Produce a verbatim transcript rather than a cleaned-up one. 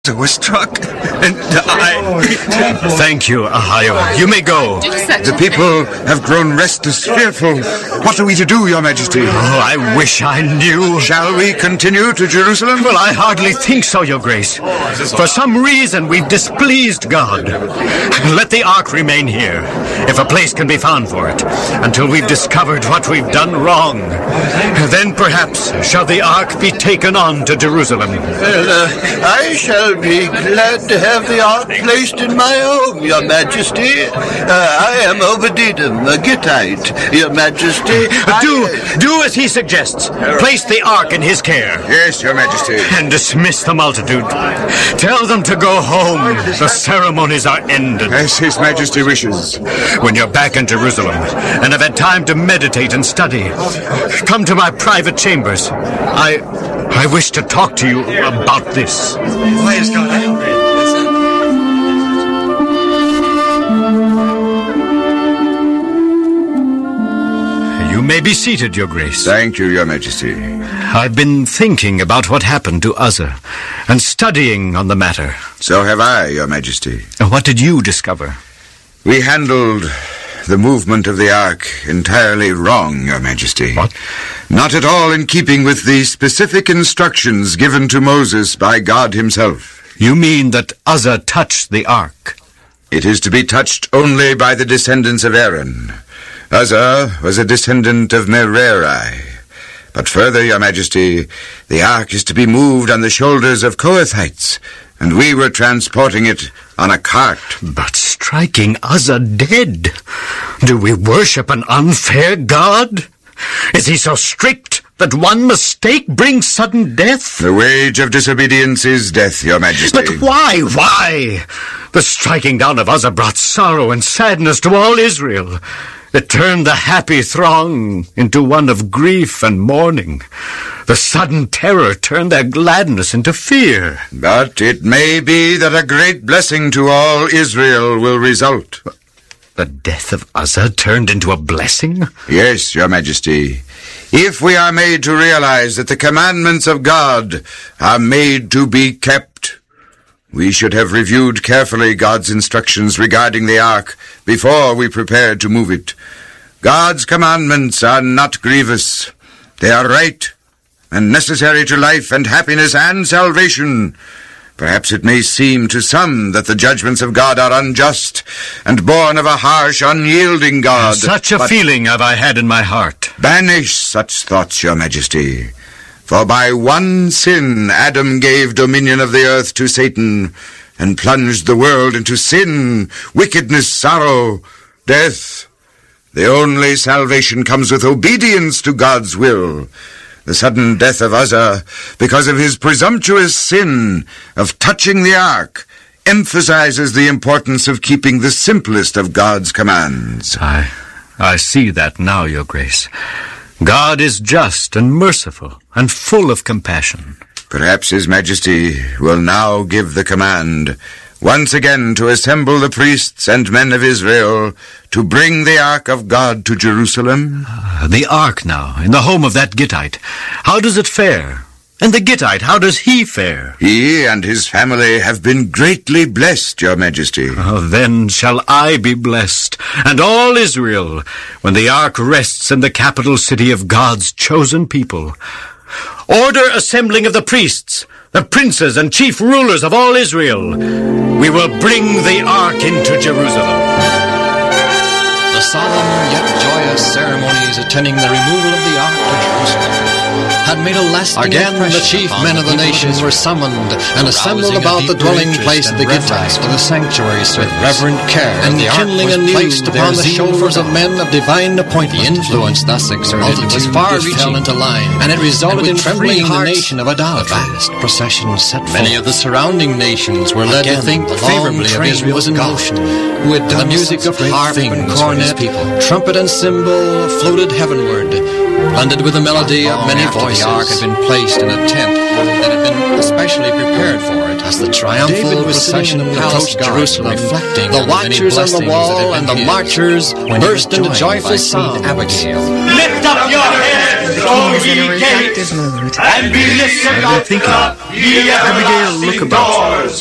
was struck, and I... Thank you, Ahio. You may go. The people have grown restless, fearful. What are we to do, Your Majesty? Oh, I wish I knew. Shall we continue to Jerusalem? Well, I hardly think so, Your Grace. For some reason, we've displeased God. Let the Ark remain here, if a place can be found for it, until we've discovered what we've done wrong. Then perhaps shall the Ark be taken on to Jerusalem. Well, uh, I shall be glad to have the Ark placed in my home, Your Majesty. Uh, I am Obed-Edom, a Gittite, Your Majesty. Do, I, do as he suggests. Place the Ark in his care. Yes, Your Majesty. And dismiss the multitude. Tell them to go home. The ceremonies are ended. As His Majesty wishes. When you're back in Jerusalem and have had time to meditate and study, come to my private chambers. I... I wish to talk to you about this. Why is God angry? You may be seated, Your Grace. Thank you, Your Majesty. I've been thinking about what happened to Uzzah and studying on the matter. So have I, Your Majesty. What did you discover? We handled the movement of the Ark entirely wrong, Your Majesty. What? Not at all in keeping with the specific instructions given to Moses by God himself. You mean that Uzzah touched the Ark? It is to be touched only by the descendants of Aaron. Uzzah was a descendant of Merari. But further, Your Majesty, the Ark is to be moved on the shoulders of Kohathites, and we were transporting it on a cart. But striking Uzzah dead? Do we worship an unfair God? Is he so strict that one mistake brings sudden death? The wage of disobedience is death, Your Majesty. But why, why? The striking down of Uzzah brought sorrow and sadness to all Israel. It turned the happy throng into one of grief and mourning. The sudden terror turned their gladness into fear. But it may be that a great blessing to all Israel will result. The death of Uzzah turned into a blessing? Yes, Your Majesty. If we are made to realize that the commandments of God are made to be kept, we should have reviewed carefully God's instructions regarding the Ark before we prepared to move it. God's commandments are not grievous. They are right and necessary to life and happiness and salvation. Perhaps it may seem to some that the judgments of God are unjust and born of a harsh, unyielding God. Such a feeling have I had in my heart. Banish such thoughts, Your Majesty. For by one sin Adam gave dominion of the earth to Satan, and plunged the world into sin, wickedness, sorrow, death. The only salvation comes with obedience to God's will. The sudden death of Uzzah, because of his presumptuous sin of touching the Ark, emphasizes the importance of keeping the simplest of God's commands. I, I see that now, Your Grace. God is just and merciful and full of compassion. Perhaps His Majesty will now give the command once again to assemble the priests and men of Israel to bring the Ark of God to Jerusalem. Uh, the Ark now, in the home of that Gittite. How does it fare? And the Gittite, how does he fare? He and his family have been greatly blessed, Your Majesty. Oh, then shall I be blessed, and all Israel, when the Ark rests in the capital city of God's chosen people. Order assembling of the priests, the princes and chief rulers of all Israel. We will bring the Ark into Jerusalem. The solemn yet joyous ceremonies attending the removal of the Ark to Jerusalem had made a lasting Again, impression the chief upon men the of the people nations Israel, were summoned and assembled arousing a about the deeper dwelling interest place of and the reverence Gittites for the sanctuary with service. reverent care, And and the Ark kindling was anew placed upon their the zeal shoulders for of God. men of divine appointment. The influence thus exerted was Multitudes far-reaching, fell into line, and it resulted and in with trembling freeing the hearts, nation of a idolatry. vast procession set Many forth. of the surrounding nations were led Again, to think the long favorably of train Israel's was in God, motion, who had and done the music such of great harp things and for his cornet, people. trumpet and cymbal floated heavenward, blended with the melody of Long many after voices. the Ark had been placed in a tent that had been especially prepared for it, As the triumphal David was procession sitting in the palace approached garden, Jerusalem, reflecting the on the many watchers on the blessings that wall had and been the his marchers when he burst was into joined joyful by Queen songs. Abigail. Lift up your heads, King is in a reflective mood. I've been thinking, every day a look about